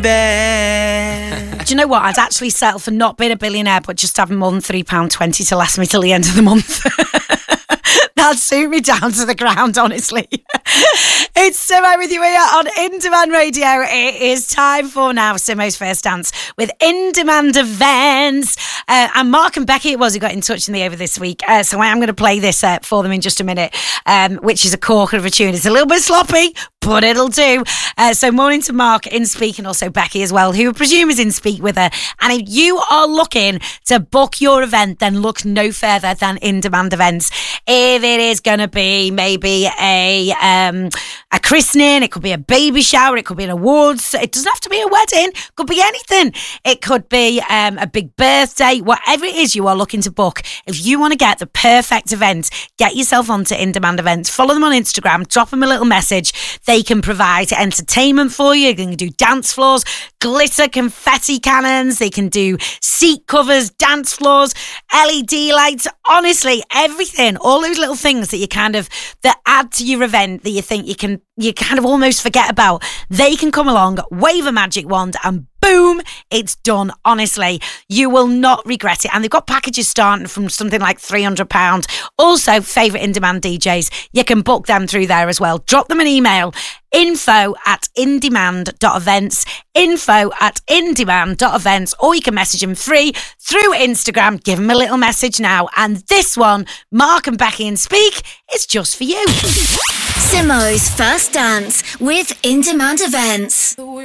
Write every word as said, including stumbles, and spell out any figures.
bed. Do you know what? I'd actually settle for not being a billionaire, but just having more than three pounds twenty to last me till the end of the month. That'd suit me down to the ground, honestly. It's Simo with you here on In Demand Radio. It is time for now Simo's First Dance with In Demand Events. Uh, and Mark and Becky, it was, who got in touch with me over this week. Uh, so I am going to play this uh, for them in just a minute, um, which is a corker of a tune. It's a little bit sloppy, but it'll do. Uh, so morning to Mark in Speak, and also Becky as well, who I presume is in Speak with her. And if you are looking to book your event, then look no further than In Demand Events. If it is going to be maybe a um, a christening, it could be a baby shower, it could be an awards, it doesn't have to be a wedding, it could be anything. It could be um, a big birthday, whatever it is you are looking to book. If you want to get the perfect event, get yourself onto In Demand Events. Follow them on Instagram, drop them a little message. They can provide entertainment for you. They can do dance floors, glitter confetti cannons. They can do seat covers, dance floors, L E D lights. Honestly, everything. All those little things that you kind of, that add to your event that you think you can, you kind of almost forget about. They can come along, wave a magic wand, and boom, it's done. Honestly, you will not regret it. And they've got packages starting from something like three hundred pounds. Also, favourite in-demand D Js, you can book them through there as well. Drop them an email, info at indemand.events, info at indemand.events, or you can message them free through Instagram. Give them a little message now. And this one, Mark and Becky in Speak, is just for you. Simo's First Dance with In Demand Events.